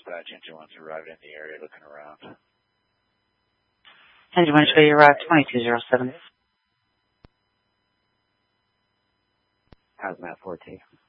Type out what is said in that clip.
dispatch. Engine 1's arrived in the area looking around. Engine 1 show you arrived 2207. Hazmat 14.